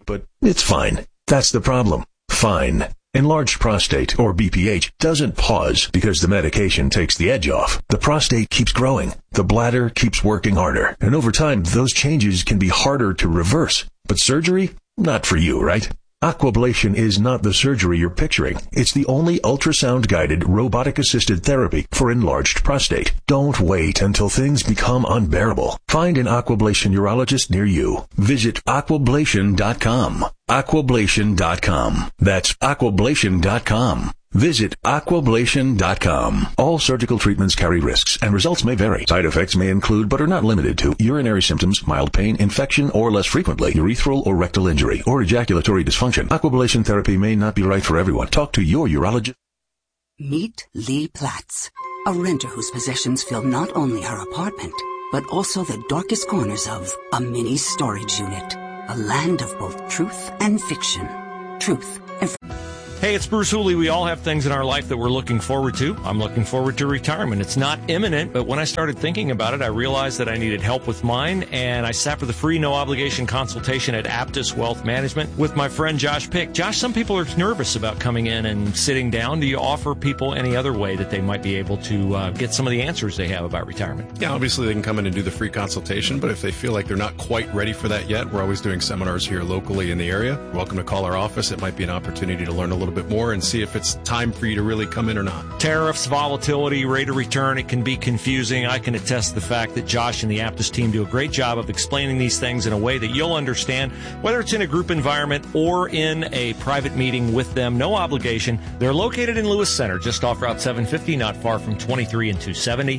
but it's fine. That's the problem. Fine. Enlarged prostate, or BPH, doesn't pause because the medication takes the edge off. The prostate keeps growing. The bladder keeps working harder. And over time, those changes can be harder to reverse. But surgery? Not for you, right? Aquablation is not the surgery you're picturing. It's the only ultrasound-guided, robotic-assisted therapy for enlarged prostate. Don't wait until things become unbearable. Find an Aquablation urologist near you. Visit aquablation.com. Aquablation.com. That's aquablation.com. Visit aquablation.com. All surgical treatments carry risks, and results may vary. Side effects may include, but are not limited to, urinary symptoms, mild pain, infection, or less frequently, urethral or rectal injury, or ejaculatory dysfunction. Aquablation therapy may not be right for everyone. Talk to your urologist. Meet Lee Platts, a renter whose possessions fill not only her apartment, but also the darkest corners of a mini storage unit. A land of both truth and fiction. Truth and Hey, it's Bruce Hooley. We all have things in our life that we're looking forward to. I'm looking forward to retirement. It's not imminent, but when I started thinking about it, I realized that I needed help with mine, and I sat for the free, no-obligation consultation at Aptus Wealth Management with my friend Josh Pick. Josh, some people are nervous about coming in and sitting down. Do you offer people any other way that they might be able to get some of the answers they have about retirement? Yeah, obviously they can come in and do the free consultation, but if they feel like they're not quite ready for that yet, we're always doing seminars here locally in the area. You're welcome to call our office. It might be an opportunity to learn a little bit more and see if it's time for you to really come in or not. Tariffs, volatility, rate of return, it can be confusing. I can attest to the fact that Josh and the Aptus team do a great job of explaining these things in a way that you'll understand, whether it's in a group environment or in a private meeting with them. No obligation. They're located in Lewis Center, just off Route 750, not far from 23 and 270.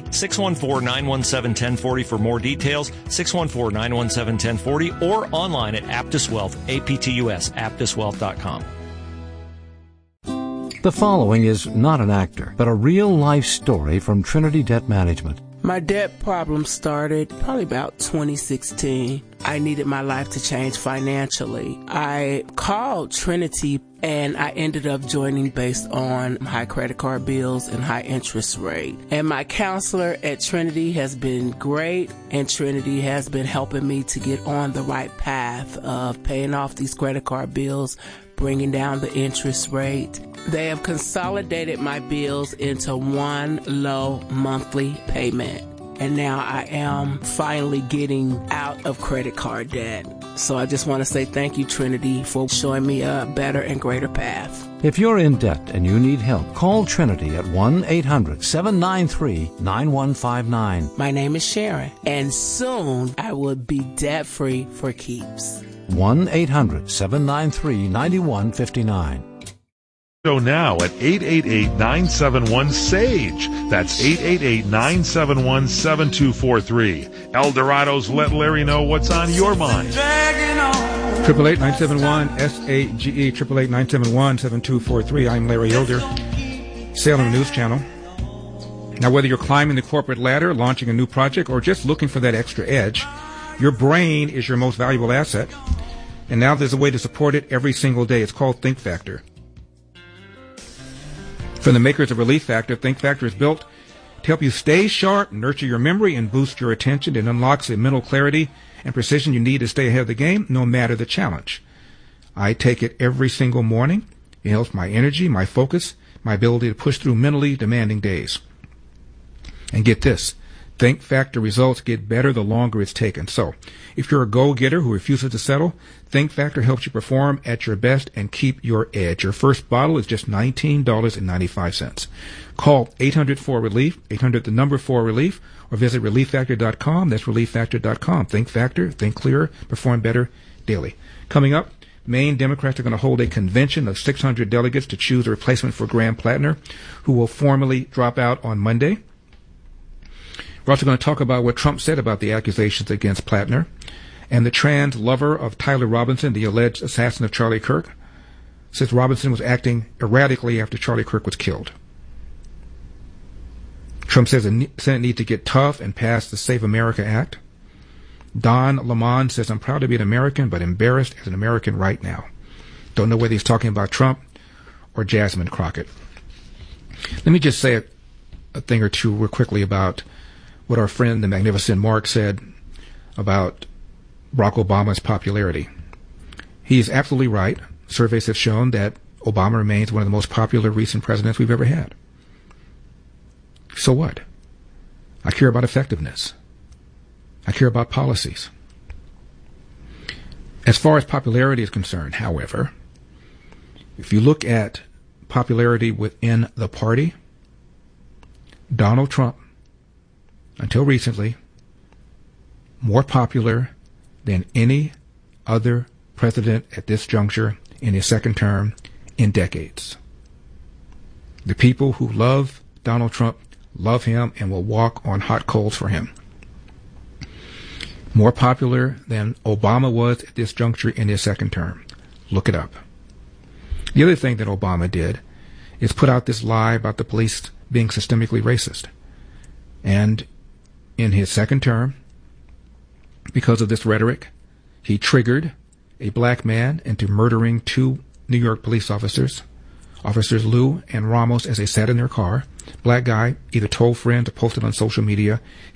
614-917-1040 for more details. 614-917-1040 or online at Aptus Wealth, APTUS, aptuswealth.com. The following is not an actor, but a real-life story from Trinity Debt Management. My debt problem started probably about 2016. I needed my life to change financially. I called Trinity and I ended up joining based on high credit card bills and high interest rate. And my counselor at Trinity has been great, and Trinity has been helping me to get on the right path of paying off these credit card bills, bringing down the interest rate. They have consolidated my bills into one low monthly payment. And now I am finally getting out of credit card debt. So I just want to say thank you, Trinity, for showing me a better and greater path. If you're in debt and you need help, call Trinity at 1-800-793-9159. My name is Sharon, and soon I will be debt-free for keeps. 1-800-793-9159. So now at 888-971-SAGE. That's 888-971-7243. El Dorado's Let Larry Know What's on Your Mind. 888-971-SAGE, 888-971-7243. I'm Larry Elder, Salem News Channel. Now, whether you're climbing the corporate ladder, launching a new project, or just looking for that extra edge, your brain is your most valuable asset. And now there's a way to support it every single day. It's called Think Factor. From the makers of Relief Factor, Think Factor is built to help you stay sharp, nurture your memory, and boost your attention. It unlocks the mental clarity and precision you need to stay ahead of the game, no matter the challenge. I take it every single morning. It helps my energy, my focus, my ability to push through mentally demanding days. And get this, Think Factor results get better the longer it's taken. So, if you're a go-getter who refuses to settle, Think Factor helps you perform at your best and keep your edge. Your first bottle is just $19.95. Call 800-4RELIEF, 800-4RELIEF, or visit ReliefFactor.com. That's ReliefFactor.com. Think Factor, think clearer, perform better daily. Coming up, Maine Democrats are going to hold a convention of 600 delegates to choose a replacement for Graham Plattner, who will formally drop out on Monday. We're also going to talk about what Trump said about the accusations against Plattner, and the trans lover of Tyler Robinson, the alleged assassin of Charlie Kirk, says Robinson was acting erratically after Charlie Kirk was killed. Trump says the Senate needs to get tough and pass the Save America Act. Don Lemon says, I'm proud to be an American, but embarrassed as an American right now. Don't know whether he's talking about Trump or Jasmine Crockett. Let me just say a thing or two real quickly about what our friend, the Magnificent Mark, said about Barack Obama's popularity. He's absolutely right. Surveys have shown that Obama remains one of the most popular recent presidents we've ever had. So what? I care about effectiveness. I care about policies. As far as popularity is concerned, however, if you look at popularity within the party, Donald Trump, until recently, more popular than any other president at this juncture in his second term in decades. The people who love Donald Trump love him and will walk on hot coals for him. More popular than Obama was at this juncture in his second term. Look it up. The other thing that Obama did is put out this lie about the police being systemically racist. And in his second term, because of this rhetoric, he triggered a black man into murdering 2 New York police officers, Officers Liu and Ramos, as they sat in their car. Black guy either told friends or posted on social media